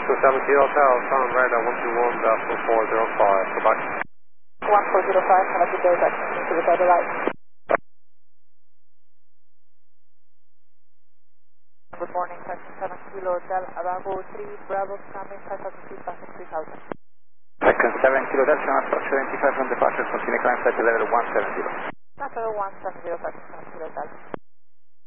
270 Hotel, turn radar 121.405, goodbye. 1405, have a good day, back to the better light. Good morning, 7 Kilo Hotel, Bravo 3, Bravo, coming 5,000 feet, passing 3,000. Second 7 Kilo Delta, approach 75 from departure, continue climb flight level 170. Level 170, 7 Kilo Hotel.